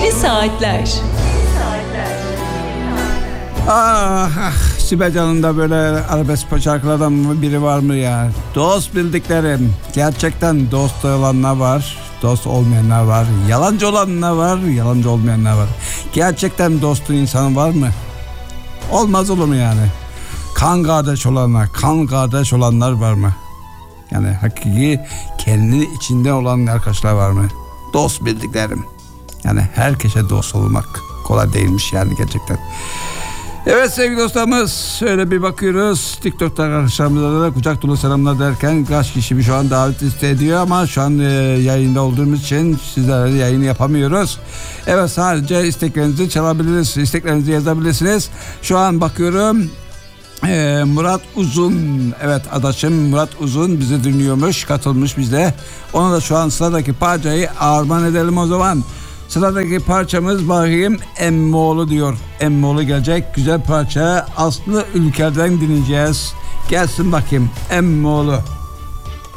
Sihirli Saatler. Sibel Can'ın böyle arabesk şarkılardan biri var mı ya? Dost bildiklerim. Gerçekten dost olanlar var, dost olmayanlar var. Yalancı olanlar var, yalancı olmayanlar var. Gerçekten dostun insanı var mı? Olmaz olur mu yani? Kan kardeş olanlar var mı? Yani hakiki kendi içinde olan arkadaşlar var mı? Dost bildiklerim. Yani herkese dost olmak kolay değilmiş yani gerçekten. Evet sevgili dostlarımız, şöyle bir bakıyoruz. TikTok'ta arkadaşlarımıza da kucak dolu selamlar derken kaç kişi şu an davet ediyor ama şu an yayında olduğumuz için sizlerle yayını yapamıyoruz. Evet, sadece isteklerinizi çalabiliriz, isteklerinizi yazabilirsiniz. Şu an bakıyorum. Murat Uzun, evet adaşım Murat Uzun bizi dinliyormuş, katılmış bize. Ona da şu an sıradaki parçayı armağan edelim o zaman. Sıradaki parçamız bakayım Emmoğlu diyor. Emmoğlu gelecek, güzel parça. Aslı Ülker'den dinleyeceğiz. Gelsin bakayım Emmoğlu.